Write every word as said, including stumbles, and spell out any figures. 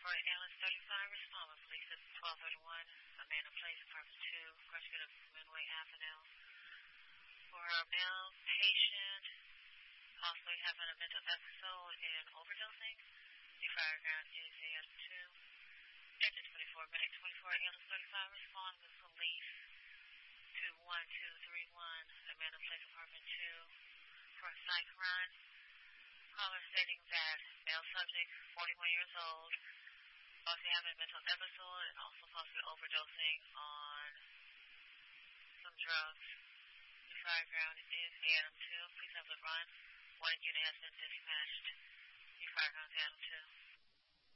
twenty-four, Alice thirty-five, respond with police at twelve thirty-one, Amanda Place, apartment two, Crushgate of Midway Avenue. For a male patient, possibly having a mental episode and overdosing, the fire ground is A M two. Engine twenty-four, medic twenty-four, Alice thirty-five, respond with police to one two three one, Amanda Place, apartment two, for a psych run. Caller stating that male subject, forty-one years old, possibly having a mental episode and also possibly overdosing on some drugs. The fire ground is A M two. Please have the run. One unit has been dispatched. The fire ground is A M two.